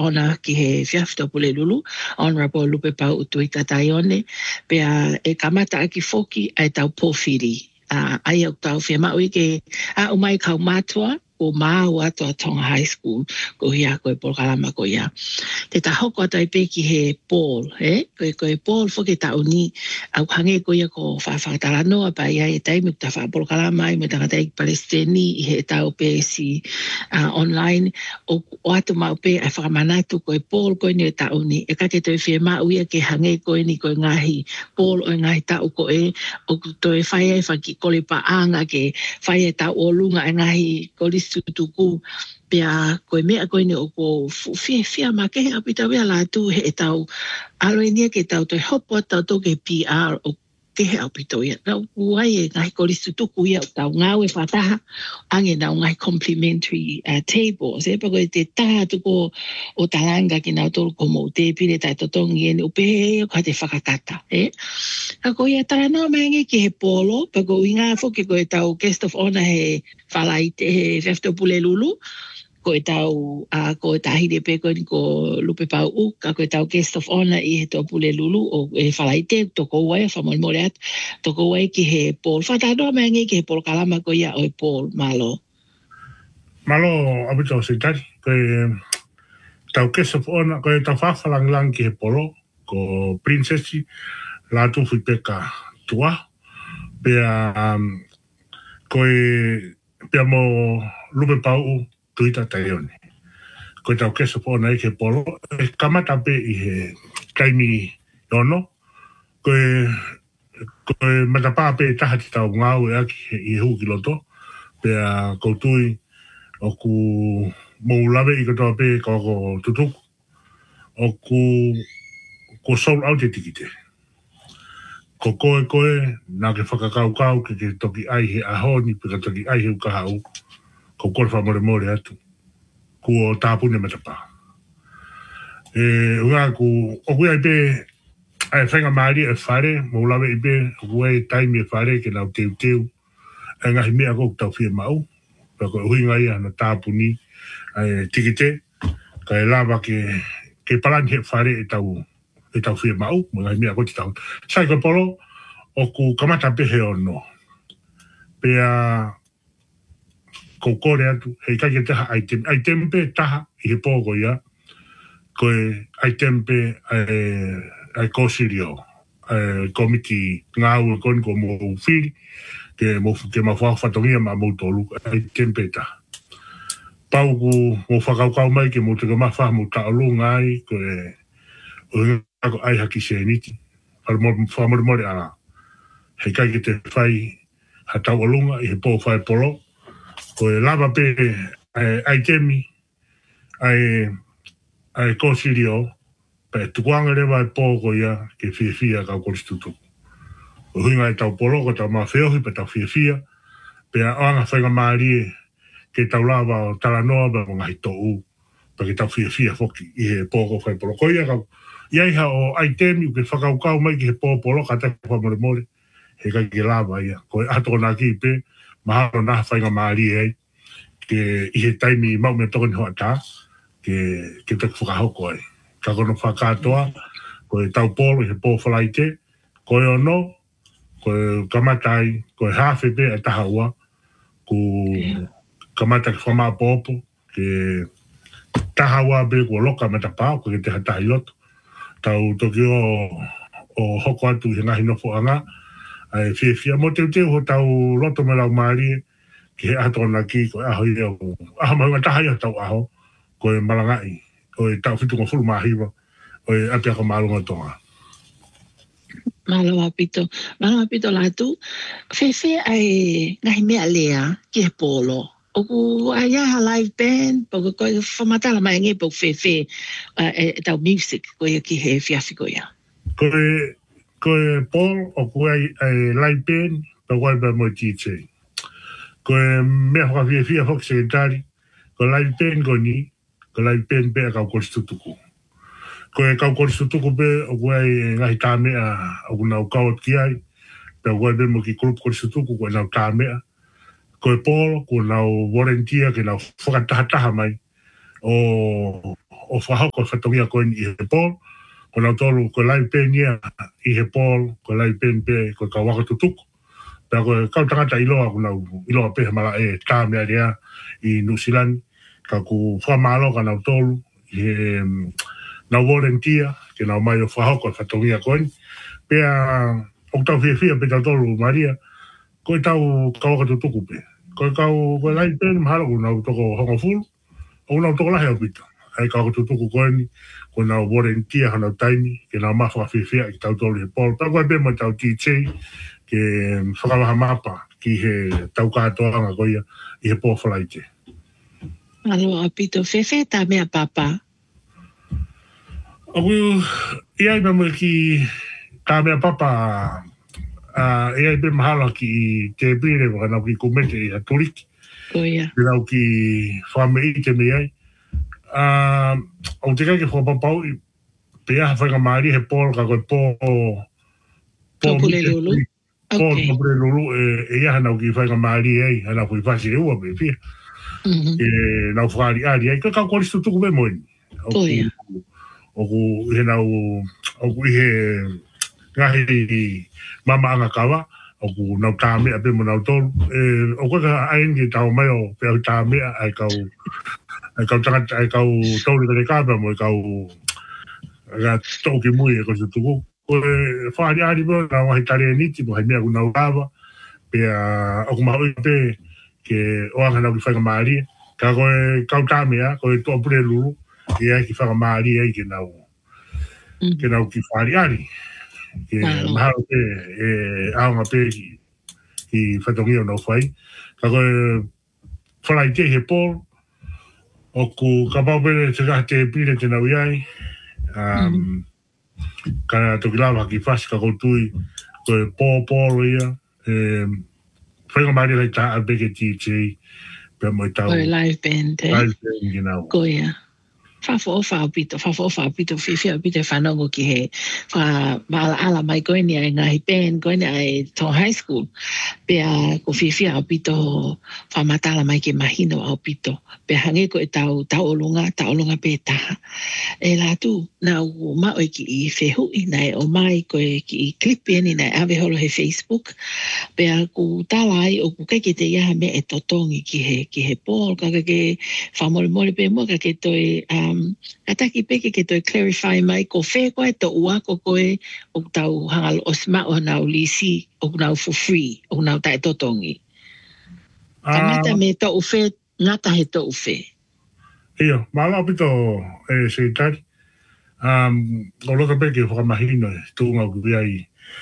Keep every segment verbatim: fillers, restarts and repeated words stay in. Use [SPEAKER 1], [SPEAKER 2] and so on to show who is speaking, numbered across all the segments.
[SPEAKER 1] Honor ki he fiafto pule lulu, Honorable Lupe Pau Utuita Taione, pea e kamata aki foki ai tau pōwhiri. Uh, ai au tau whia maui ke a umai kau mātua, o māu atua Tonga High School, ko hia koe Polokalama ko ia. Te ta hoko ata i peki he Paul, he? Koe koe Paul foke ta uni, au hange ko ia ko whawhakatara noa pa ia e taimi ta wha Polokalama i me tangata i Palestini i he tau pe si uh, online, o, o atu mau pe ai whakamanatu koe Paul koe ni e ta uni, e kake toi whia mau ia ke hange koe ni koe ngahi Paul o ngahi tau ko e, o toi whai e whaki kole pa anga ke whai e tau o lunga e ngahi koli tuku pia koe mea koe ni o ko fia fia ma ke apita wea la tu he tau alo nia ke tau toi hopo tau to ke P R o ke he apita wea nau kuai e ngai koli tuku ia tau ngau e whataha ange nau ngai complimentary uh, table se pa koe te taha tuko o talanga ki nau tolu ko mo te pire tai totongi ene upe o ka te whakakata eh? A koe ia tara nao mengi ki he polo pa ko inga foke koe tau guest of honor he whalai te he fefto pule lulu ko e tau a uh, ko e tahide pe ko ni ko Lupe Pau u ka ko e tau guest of honor i he to pule lulu o e whalai te to ko wai fa mo mo reat to ko wai ki he Paul fa ta no mengi ki he Polokalama ko ia o e Paul malo
[SPEAKER 2] malo abito se tari ko tau guest of honor ko e tau fa lang lang ki he polo ko princesi la tu fu peka tua pe um, ko e pe mo Lupe Pau tuita taione. Ko tau keso po na ke polo e kamata pe i he kaimi yono ko e ko e matapa pe taha ti tau ngau e aki i hu kiloto pe a ko tui o ku mo lave i ko tau pe ko ko tutuk o ku ko soul out e tikite ko koe koe na ke whakakau kau ke ke toki ai he ahoni pe ka toki ai he ukahau ko korfa more more atu ku tāpune matapa. E unga ku oku ai pe ai whenga maari e whare, mo lawe i pe oku ai taimi e whare ke nau teu teu e ngahi mea kou tau whia mau pa ko hui ngai ana tāpuni ai tikite ka e lava ke ke palani he whare e tau e tau whia mau mo ngahi mea kou ti tau. Sai ko polo oku kamata pe he ono pe a ko kore atu, hei kake taha ai tempe, ai tempe taha i he pōko ia, koe ai tempe ai, ai kōsirio, ai komiti ngāu e koni ko mō whiri, ke mō ke ma whawhatongia ma mō tōlu, ai tempe taha. Pau ku mō whakaukau mai ke mō te kamawha mō taolu ngai, koe o ngako ai haki se niti, whamoremore ala, hei kake te whai ha tau alunga i he pō whai polo, ko e lava pe ai, ai temi ai ai kōsirio pe tukuanga rewa e pōko ia ke fia fia kau koristutu o huinga e tau polo ko tau maa whiohi pe tau fia fia pe a oanga whainga maari ke tau lava o talanoa pe o ngahi tōu pe ke tau fia fia foki i he pōko whai polo ko ia kau iaiha o ai temi ke whakaukau mai ki he pō polo ka te whamore more he kai ke lava ia ko e ato na ki pe mahalo na whainga maari ei, ke i he taimi mau mea toko ni hoa tā, ke, ke te whakahoko ai. Ka kono whakatoa, ko e tau polo i he pō whalaite, ko e ono, ko e kamatai, ko e hawhi pe e taha ua, ku kamata ki whamā pōpo, ke taha ua pe ko loka mata pāo, ko ke te hatahi loto. Tau toki o, o hoko atu i he ngahi nofo anga, ai fia fia mo teu teu ho tau loto me lau maari ki he ato na ki ko aho i au aho maunga taha ia tau aho ko e malangai o e tau fitu ko fulu mahiwa o e apia ko malunga tonga
[SPEAKER 1] Malawa pito malawa pito latu fe fe ai ngahi mea lea ki he polo o ku ai ha live band po ko famata la mai nge po fe fe e tau music ko ia ki he fiafi ko ia
[SPEAKER 2] ko e ko e Paul o ko ai ai live band pa wai ba mo D J ko e me ho fia fia ho secretary ko live band ko ni ko live band be ka ko stutuku ko e ka ko stutuku be o ko ai ngai ta me a o na ka o ki ai pa wai be mo ki ko ko stutuku ko na ta me ko e Paul ko na volunteer ke na foka ta ta mai o o whahoko whatongia koe ni i he pōl, ko nau tolu ko lai pēnia i he pōl, ko lai pēn pē, ko ka waka tutuku. Pea ko kau tangata iloa, ko nau iloa pēhe mala e tā mea rea i Nusilani, ka ku whamalo ka nau tolu, i he nau volunteer, ke nau mai o whahoko whatongia koe ni. Pea, o tau whia whia pe tau tolu Maria, ko tau ka waka tutuku pē. Ko kau ko lai pēn mahalo ko nau toko hongo fulu, o nau toko lahe o pita. Ai ka waka tutuku koe ni, ko nau volunteer hana taini, ke nau maha whiwhia ki tau tolu he polo. Tau koe pēma tau T J, ke whakawaha mapa ki he tau kātoanga koia i he pō whalaite.
[SPEAKER 1] Alo, apito whewhe tā mea papa?
[SPEAKER 2] Aku, iai mamu ki tā mea papa, uh, iai pē mahala ki te pire, waka nau ki kumete i a turiki.
[SPEAKER 1] Koia.
[SPEAKER 2] Ke nau ki whamei te me ai. Uh, o te kai ke whapapau i pe aha whainga maari he pōro ka koe pō
[SPEAKER 1] Topule lulu.
[SPEAKER 2] Pō topule lulu e, e aha nau ki whainga maari ei hana kui whasi e ua pe pia e nau whakari ari ei ka kau koristu tuku me moini
[SPEAKER 1] Koia.
[SPEAKER 2] o ku he nau o ku i he ngahi mama anga kawa o ku nau tāmea pe mo nau tolu e, o koe ka aengi tau mai o pe au tāmea ai kau ai kau tangata, ai kau tauri kare kāpea mo, ai kau ga toki mui e koe tuku. Ko e whaari ari mo, nā wahi tare e niti, mo hai mea ku nau rāwa, pea oku maui pe, ke oanga nau ki whainga maari, ka koe kau tāmea, koe toa pure lulu, e ai ki whainga maari ai ke nau, ke nau ki whaari ari. Ke maharo pe, e aonga pe ki, ki whatongia o nau whai. Ka koe whalai te he pōl, o ku ka paupere te kaha te pire te nau iai, um, mm. ka toki lawa ki whasi ka koutui, koe pōpōro ia, e, whainga maari lai tā abeke T J, pia moi tau.
[SPEAKER 1] Koe live band, eh?
[SPEAKER 2] Live band, you know.
[SPEAKER 1] Koia. Whafo o whaopito, whafo o whaopito, whiwhia o pito whanongo ki he, wha maala ala mai koe ni ai ngahi pen, koe ni ai tō high school, pea ko whiwhia o pito whamatala mai ke mahino o pito, pea hange koe tau, tau olunga, tau olunga pe taha. E la tu, nau maoi ki i whehu i nei o mai koe ki i klipi ni nei awe holo he Facebook, pea ku talai o ku keke te iaha me e totongi ki he, ki he pōl, kaka ke whamole mole pe mua, kake toi, um, ataki peke ke toi clarify mai ko whe koe to uako koe o tau hangalo o sma o nau lisi o nau for free o nau tae totongi. Kamata me to uwhe, ngata he to uwhe.
[SPEAKER 2] Ia, maala pito e se tari. Um, o loka peke whakamahino e tūnga kupi ai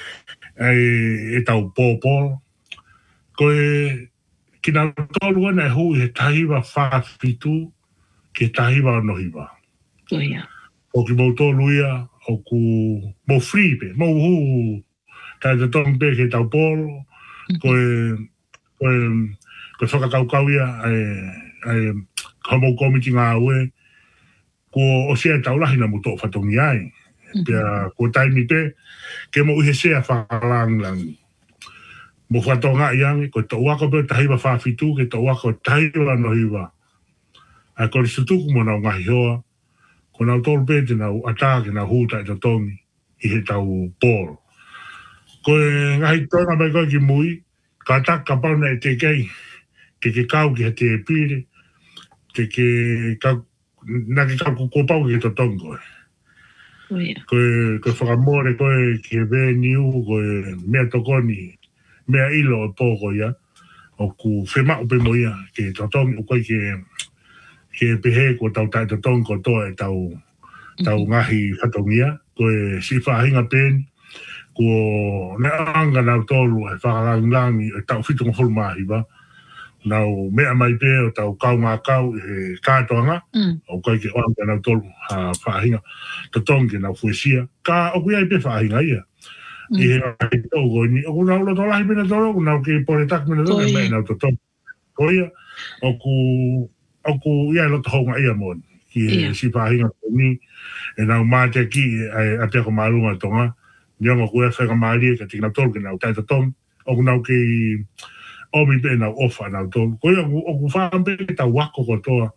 [SPEAKER 2] e tau pōpō. Koe kina tolu ana e hui he tahiwa whawhitu ke tahiwa nohiwa.
[SPEAKER 1] Koia.
[SPEAKER 2] O ki mau tolu ia, o ku mau free pe, mau hu tai te tong pe ke tau pōlo, koe koe koe whakakaukau ia ai ai kamau komiti ngā ue, ko o sea taulahi na muto whatongi ai. Pia ko taimi pe, ke mo uhe sea whakalangi. Mo whatonga iangi, ko to wako pe tahiwa whawhitu, ke to wako tahiwa nohiwa. Ai ko risatuku mo nau ngahi hoa, ko nau tolu pe te nau atake nau hūtai to tongi, i he tau pōro. Ko e ngahi tonga mai koe ki mui, ka taka pauna e te kei, ke ke kau ki he te pire, te ke kau, na ke kau kukopau ki he to tongi koe. Koe, koe whakamore koe ki he veniu, koe mea tokoni, mea ilo o pōko ia, o ku whemau pe mo ia, ke to tongi, o koe ke ke pehe ko tau tai to tongi ko toa e tau, tau ngahi whatongia, koe si whahinga pen, ko ne anga nau tolu e whakalangi e tau whitunga hulu mahi ba, nau mea mai pe o tau kau ngā kau e kātoanga, mm. o kai ke oanga nau tolu ha whahinga, to tongi nau fuesia, ka oku iai pe whahinga ia. Mm. I he ngai tau goi ni, oku nau loto lahi pina tolo, nau ke pore tak pina tolo, mea nau to tongi. Koia, oku, oku iai loto honga ia mon, ki e si whahinga ni, e nau mātea ki a te ako mārunga tonga, Nyonga kua whainga maari e ka tika nau tolu ke nau taita tong. Oku nau ke omi pe nau ofa nau tolu. Koe oku whaan pe tau wako ko toa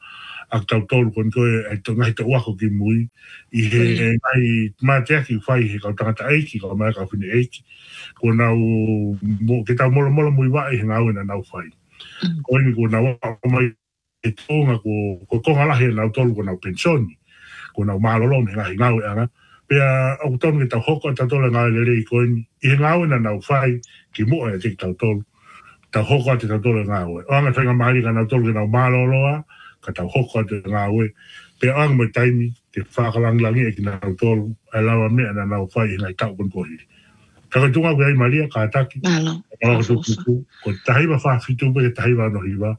[SPEAKER 2] a tau tolu kon koe ai to ngai to wako ki mui i he ai ma te ki fai he kau tangata eiki kau mai kau whini eiki ko nau ke tau molo molo mui wai he ngau ina nau fai ko ni ko nau wako mai e tonga ko ko konga lahi nau tolu ko nau pensoni ko nau malolo me ngai ngau e anga pea o tonu ke tau hoko tau tolu ngau le rei ko ni i he ngau ina nau fai ki mua e te tau tolu tau hoko te tau tolu ngau e o anga whenga maari ka nau tolu ke nau maloloa ka tau hoko te ngau e pea anga mai taimi te whakalangilangi e ki nau tolu e lawa mea na nau fai i ngai tau kon kohi Kakatunga ko ai Maria ka ataki.
[SPEAKER 1] Malo.
[SPEAKER 2] Ko tahiwa whawhitu pe tahiwa no hiwa.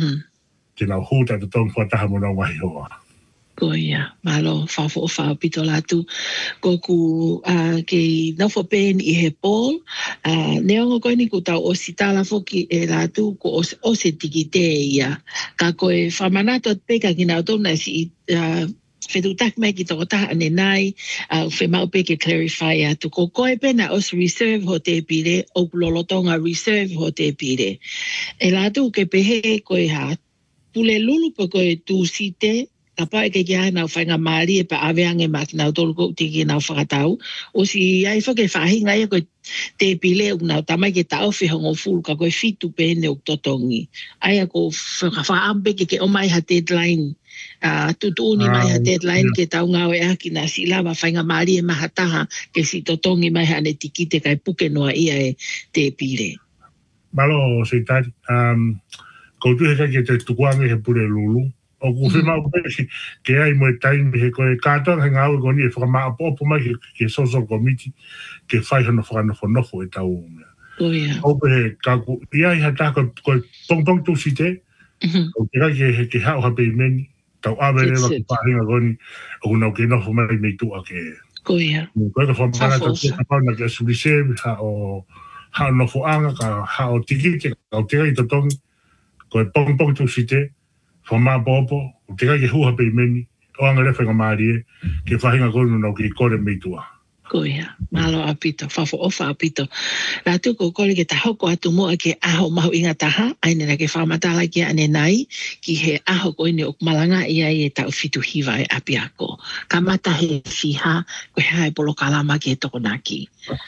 [SPEAKER 2] Te nau huta te tong whataha mo nau wahi hoa.
[SPEAKER 1] Ko ia, malo whawho o whao pito latu. Ko ku uh, ke nawho pen i he pōl. Uh, Neongo koe ni ku tau o sitala foki e latu ko o, o se tiki te ia. Ka koe whamanato peka ki nau tōna si uh, Fedu tak mai ki toko taha ane nai, uh, fe mau pe ke clarify atu. Ko koe pena os reserve ho te pire, o lolotonga reserve ho te pire. E latu ke pehe koe ha, pule lulu pe koe tu site, ka pae ke kia nau whainga maari e pa aveange ma ki nau tolu kou tiki nau whakatau. O si ai whake whahinga ia koe te pile u nau tamai ke tau whihongo fulu ka koe fitu pene o totongi. Ai ko whaampe ke ke o mai ha deadline. Uh, tutuni mai ha deadline ke tau ngau e aki na silawa whainga maari e maha taha ke si totongi mai ha ne tikite kai puke noa ia e te pire.
[SPEAKER 2] Malo se tari, um, koutu he kai ke te tukuange he pure lulu, o ku whi mau pesi ke ai mo e taimi he koe kātoa he ngau e koni e whakamā popo mai ke, ke social committee ke whai hono whakanofo nofo e tau umea.
[SPEAKER 1] Oh, yeah.
[SPEAKER 2] Ope he kaku, ia i hata koe pong pong tu si te, o te kai ke, ke hao hape i meni, tau awere wa ki whahinga koni o nau ke nofo mai mei tua ke
[SPEAKER 1] ko ia
[SPEAKER 2] koe ka whamana tau ke hapana ke asulisevi ha o ha nofo anga ka ha o tikite ka o teka i totongi koe pong pong tu site whamā popo o teka ke huha pei meni o anga le whenga maari e ke whahinga koni nau ke kore mei tua
[SPEAKER 1] ko ia, malo apito, whafo ofa apito. Rātu ko kore ke tahoko atu mua ke aho mahu inga taha, aine na ke whamatala ki ane nai, ki he aho ko ine o malanga ia i e tau fitu hiva e api ako. Ka mata he fiha, ko he hae polo kalama ki e toko naki.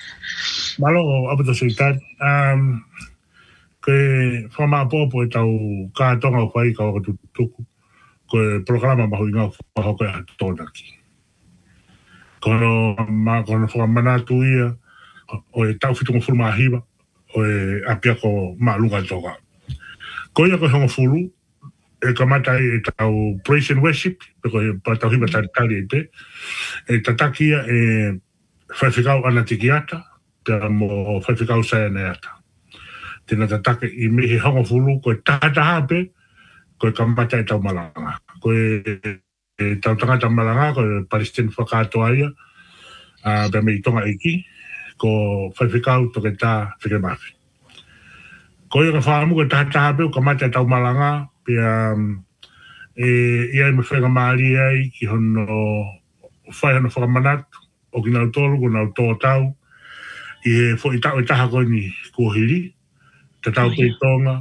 [SPEAKER 2] Malo apito seitari, um, ke whamā popo e tau kātonga o whai ka waka tuku, ko e programa mahu inga o whahoko e atu tōnaki. Kono ma kono fo manatu ia o e tau fitu ngofulu mahiwa o e apia ko malunga toga. Ko ia ko hongo fulu e kamata e tau praise and worship pe ko e patau hiba tari e te e tatakia e whaiwhikau anatikiata pe mo whaiwhikau sayaneata. Tena tatake i mihi hongo fulu ko e tahataha pe ko e kamata e tau malanga. Ko e e tau tangata malanga ko Palestine whakatoa ia a pe mei tonga iki ko whaiwhikau toke tā whike mafi. Ko ia ka whaamu ko tahataha pe o kamata tau malanga pe um, e ia i me whenga maari ai ki hono whai hono whakamanatu o ki nau tolu ko nau tō tau i he fo i tau e taha ko ni kuohiri te tau pe tonga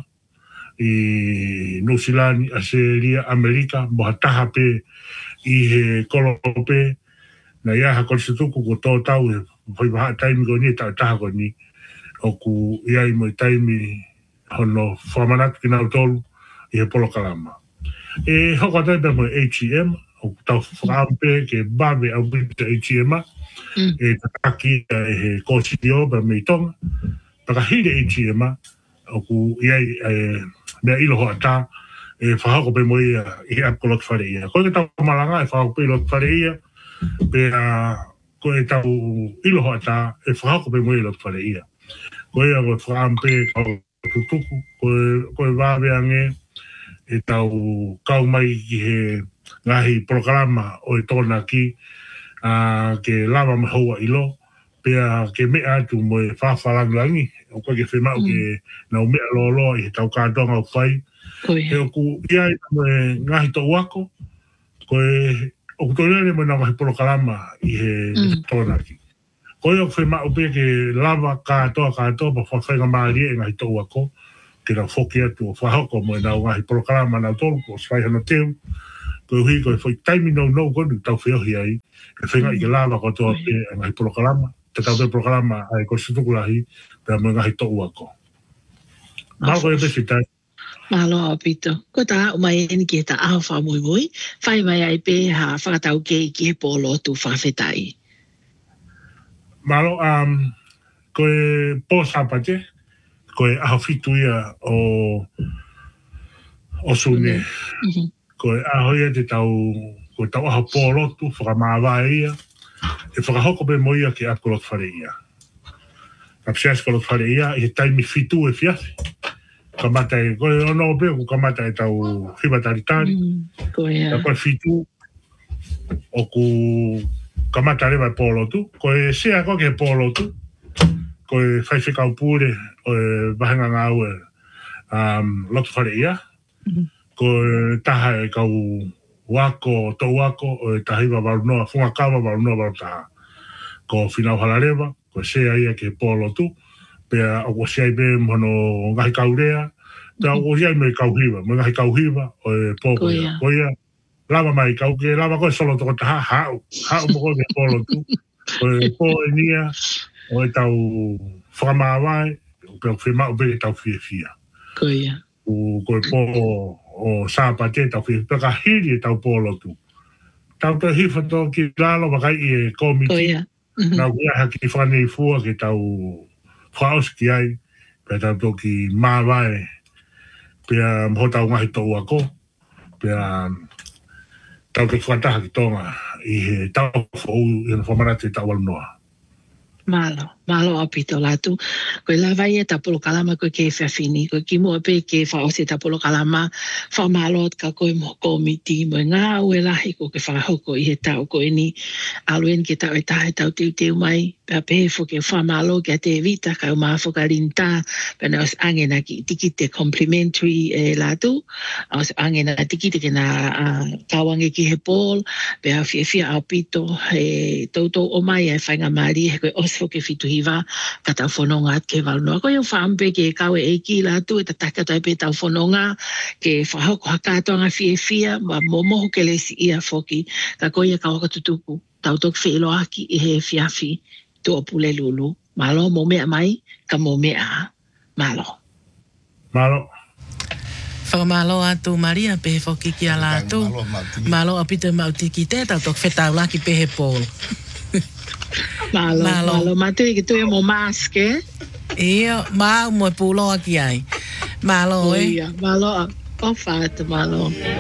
[SPEAKER 2] i Nusilani, Australia, Amerika, moha taha pe i he kolope na ia ha konstituku ko tō tau e whai waha taimi ko ni e tau taha ko ni o ku ia i mo i taimi hono whamanatu ki nau tolu i he polo kalama. E hoko tai pe mo H E M o tau whakampe ke babe au pita H E M e tataki e he kōsi o pe mei tonga paka hire H E M o ku ia i mea ilo hoa tā, e whahako pe mo ia, i ap ko lot whare ia. Ko e tau malanga, e whahako pe lot whare ia, pe a, ko e tau ilo hoa tā, e whahako pe mo ia lot whare ia. Ko e a ko whakampe, kau tutuku, ko e, ko e wāweange, e tau kau mai ki he ngahi programa o e tōna ki, a, ke lava me hoa ilo, pe a ke mea atu mo e whawhalangilangi, o koe ke whemau mm. ke nau mea lolo i he tau kātonga o whai. E o ku ia i mo e ngahi tō uako, koe o ku tōrere mo e ngahi polo kalama i he mm. tōnaki. Koe o whemau pe ke lava kātoa kātoa pa whawhainga maari e ngahi tō uako, ke nau whoki atu o whahoko mo e nau ngahi polo kalama nau tōru ko swai hana teu, ko hui ko foi taimi no no ko tau feo hi ai e whenga i ke lava ko toa pe e ngai programa te tau te programa ai ko situkulahi pe mo ngai to uako ma ko e besi tai
[SPEAKER 1] Malo apito. Ko ta mai en ki ta alfa muy muy. Fai mai ai pe ha whakatau ke ki he polo tu whawhetai.
[SPEAKER 2] Malo um ko e po sapate ko e aho fitu ia o o sune. Ko e aho ia te tau ko tau aho polo tu whakamāwa ia e whakahoko pe mo ia ki akolot whare ia. Kapsias kolot whare ia i he taimi fitu e fiasi. Kamata e, koe ono pe, ko kamata e tau hiba taritari.
[SPEAKER 1] Mm, koe
[SPEAKER 2] ia. Koe fitu, o ku kamata rewa e polo tu. Koe sea koe ke polo tu. Koe whaiwhikau pūre, o e wahenga ngā ue, um, lotu whare ia. Mm. Koe taha e kau wako, tau wako, o e tahiwa warunoa, whunga kawa warunoa waru taha. Ko whinau halarewa, koe sea ia ke polo tu. Pea o siai be mono ngahi kaurea, pea o siai me kauhiwa, me ngahi kauhiwa, o e pōko ia. Ko ia, lava mai kau ke, lava koe solo toko taha, hau, hau mo koe ke polo tu, o e pō e nia, o e tau whakamāwai, pea o whima o be tau fia fia.
[SPEAKER 1] Ko ia.
[SPEAKER 2] O koe pō o sāpate tau fia, pea ka hiri e tau polo tu. Tau te hifa tō ki lalo wakai i e komiti.
[SPEAKER 1] Ko ia.
[SPEAKER 2] Nā kuia haki whanei fua ke tau whaos ki ai, pia tau toki māwae, pia mhotau ngahi tōu ako, pia tau te whataha ki tonga i he tau whau i na whamarate tau alnoa.
[SPEAKER 1] Malo, malo apito latu. Koe lava ia tapolo kalama koe ke whiawhini, koe ki mua pe ke whaose tapolo kalama, whamalot ka koe mo komiti, mo ngā ue lahi ko ke whahoko i he tau koe ni, aluen ke tau e tahe tau teu teu mai, pia pehe fo ke whamalo ke a te vita, ka umā whoka rinta, pia os angena ki tiki te complimentary e latu, os angena tiki te ke na uh, kawange ki he pol, pia fia fia apito, he tautou o mai e whainga mari, he koe os fo ke fitu hiva, ka tau whanonga at ke walnoa. Koe yung whaampe ke kawe e ki latu, e ta taka tai pe tau whanonga, ke whahoko hakatoanga fia fia, ma momoho ke lesi ia foki, ka koe ia kawaka tutupu, tau tok whilo aki i he fiafi, tua pule lulu. Malo, mo mea mai, ka mo mea. Malo.
[SPEAKER 2] Malo.
[SPEAKER 3] Whakamalo atu Maria, pehe foki ki a latu. Malo apita mautiki te, tau tok whetau laki pehe pōl.
[SPEAKER 1] Malo, malo, malo. Matu i ke tui mo maske.
[SPEAKER 3] Ia, mau mo e pūloa ki ai. Malo, e.
[SPEAKER 1] Malo, o whātu malo.